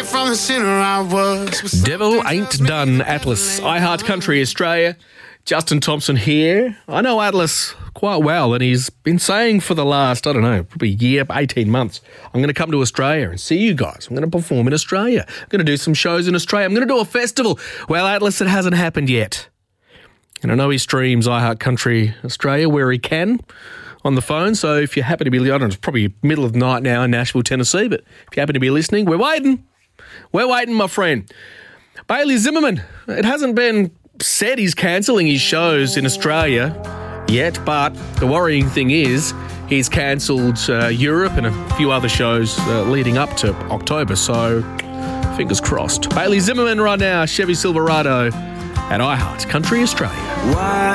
from the sinner I was. Devil Ain't Done, Atlas. I Heart Country Australia. Justin Thompson here. I know Atlas quite well, and he's been saying for the last, probably a year, 18 months, I'm going to come to Australia and see you guys. I'm going to perform in Australia. I'm going to do some shows in Australia. I'm going to do a festival. Well, Atlas, it hasn't happened yet. And I know he streams I Heart Country Australia where he can on the phone. So if you happen to be, I don't know, it's probably middle of the night now in Nashville, Tennessee, but if you happen to be listening, we're waiting. We're waiting, my friend. Bailey Zimmerman, it hasn't been said he's cancelling his shows in Australia yet, but the worrying thing is he's cancelled Europe and a few other shows leading up to October. So fingers crossed. Bailey Zimmerman right now, Chevy Silverado at I Heart Country Australia. Why